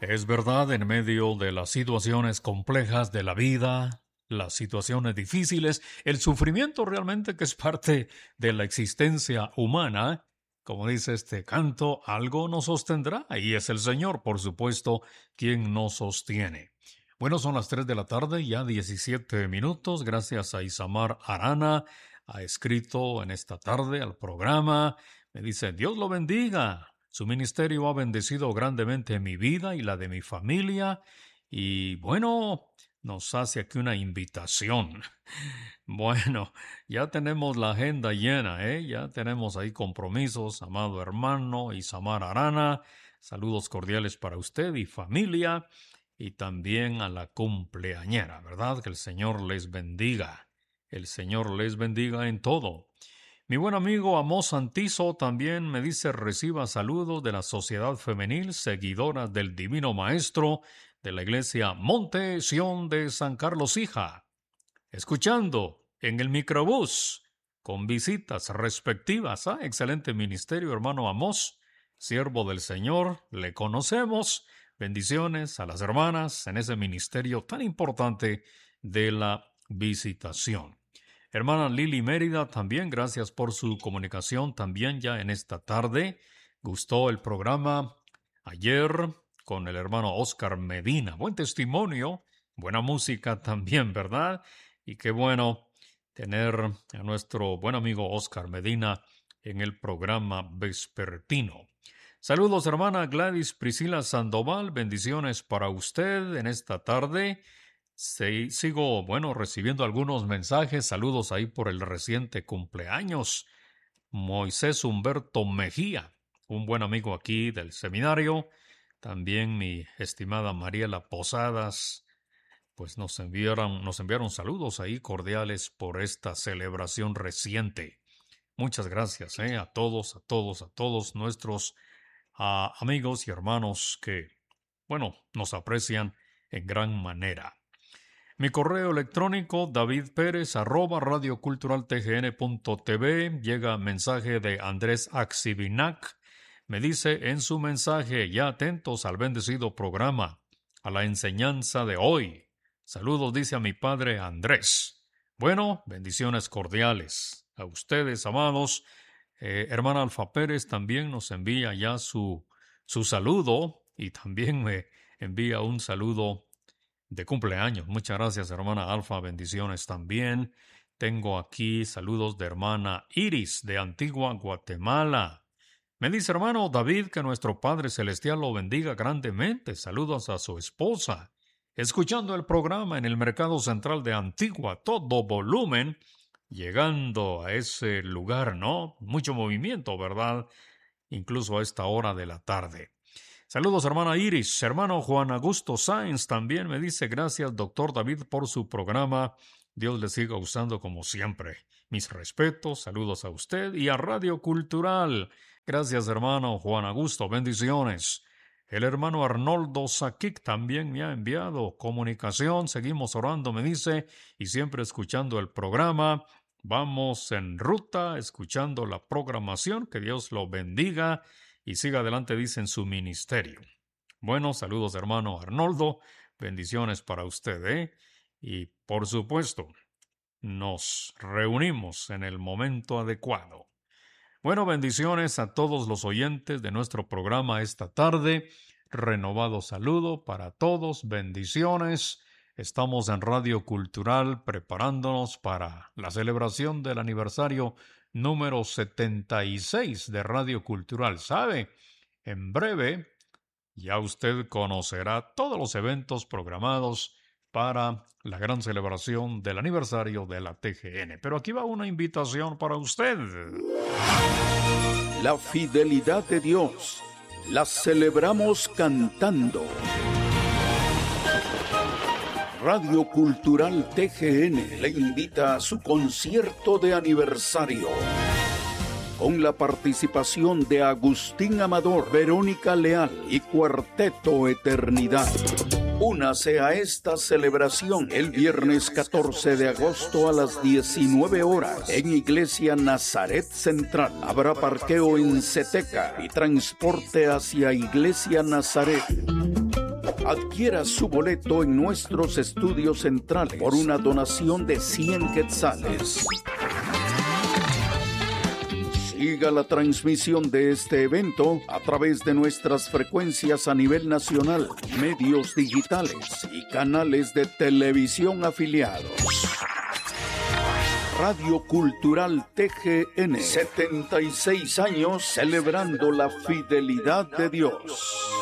Es verdad, en medio de las situaciones complejas de la vida, las situaciones difíciles, el sufrimiento realmente que es parte de la existencia humana, como dice este canto, algo nos sostendrá, y es el Señor, por supuesto, quien nos sostiene. Bueno, son las 3 de la tarde, ya 17 minutos, gracias a Isamar Arana, ha escrito en esta tarde al programa, me dice, Dios lo bendiga. Su ministerio ha bendecido grandemente mi vida y la de mi familia. Y bueno, nos hace aquí una invitación. Bueno, ya tenemos la agenda llena, ¿eh? Ya tenemos ahí compromisos, amado hermano Isamar Arana. Saludos cordiales para usted y familia. Y también a la cumpleañera, ¿verdad? Que el Señor les bendiga. El Señor les bendiga en todo. Mi buen amigo Amós Santizo también me dice reciba saludos de la Sociedad Femenil Seguidora del Divino Maestro de la Iglesia Monte Sión de San Carlos Hija, escuchando en el microbús con visitas respectivas. Excelente ministerio, hermano Amós, siervo del Señor, le conocemos. Bendiciones a las hermanas en ese ministerio tan importante de la visitación. Hermana Lili Mérida, también gracias por su comunicación también ya en esta tarde. Gustó el programa ayer con el hermano Oscar Medina. Buen testimonio, buena música también, ¿verdad? Y qué bueno tener a nuestro buen amigo Oscar Medina en el programa vespertino. Saludos, hermana Gladys Priscila Sandoval. Bendiciones para usted en esta tarde. Sigo, recibiendo algunos mensajes, saludos ahí por el reciente cumpleaños. Moisés Humberto Mejía, un buen amigo aquí del seminario. También mi estimada Mariela Posadas, pues nos enviaron saludos ahí cordiales por esta celebración reciente. Muchas gracias a todos nuestros amigos y hermanos que, nos aprecian en gran manera. Mi correo electrónico davidperez@radioculturaltgn.tv. Llega mensaje de Andrés Axibinac. Me dice en su mensaje, ya atentos al bendecido programa, a la enseñanza de hoy. Saludos, dice a mi padre Andrés. Bueno, bendiciones cordiales a ustedes, amados. Hermana Alfa Pérez también nos envía ya su saludo y también me envía un saludo de cumpleaños. Muchas gracias, hermana Alfa. Bendiciones también. Tengo aquí saludos de hermana Iris de Antigua Guatemala. Me dice, hermano David, que nuestro Padre Celestial lo bendiga grandemente. Saludos a su esposa. Escuchando el programa en el Mercado Central de Antigua, todo volumen, llegando a ese lugar, ¿no? Mucho movimiento, ¿verdad? Incluso a esta hora de la tarde. Saludos, hermana Iris. Hermano Juan Augusto Sáenz también me dice, gracias, doctor David, por su programa. Dios le siga usando como siempre. Mis respetos, saludos a usted y a Radio Cultural. Gracias, hermano Juan Augusto. Bendiciones. El hermano Arnoldo Saquic también me ha enviado comunicación. Seguimos orando, me dice, y siempre escuchando el programa. Vamos en ruta, escuchando la programación. Que Dios lo bendiga y siga adelante, dice, en su ministerio. Bueno, saludos, hermano Arnoldo. Bendiciones para usted, Y, por supuesto, nos reunimos en el momento adecuado. Bueno, bendiciones a todos los oyentes de nuestro programa esta tarde. Renovado saludo para todos. Bendiciones. Estamos en Radio Cultural preparándonos para la celebración del aniversario número 76 de Radio Cultural. ¿Sabe? En breve ya usted conocerá todos los eventos programados para la gran celebración del aniversario de la TGN. Pero aquí va una invitación para usted. La fidelidad de Dios la celebramos cantando. Radio Cultural TGN le invita a su concierto de aniversario, con la participación de Agustín Amador, Verónica Leal y Cuarteto Eternidad. Únase a esta celebración el viernes 14 de agosto a las 19 horas en Iglesia Nazaret Central. Habrá parqueo en Ceteca y transporte hacia Iglesia Nazaret. Adquiera su boleto en nuestros estudios centrales por una donación de 100 quetzales. Siga la transmisión de este evento a través de nuestras frecuencias a nivel nacional, medios digitales y canales de televisión afiliados. Radio Cultural TGN, 76 años celebrando la fidelidad de Dios.